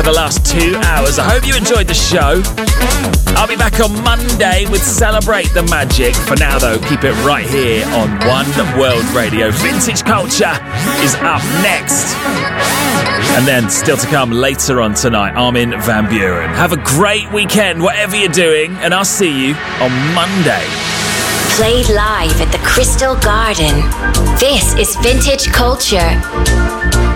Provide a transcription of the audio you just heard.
for the last 2 hours. I hope you enjoyed the show. I'll be back on Monday with Celebrate the Magic. For now, though, keep it right here on One World Radio. Vintage Culture is up next. And then, still to come later on tonight, Armin van Buuren. Have a great weekend, whatever you're doing, and I'll see you on Monday. Played live at the Crystal Garden. This is Vintage Culture.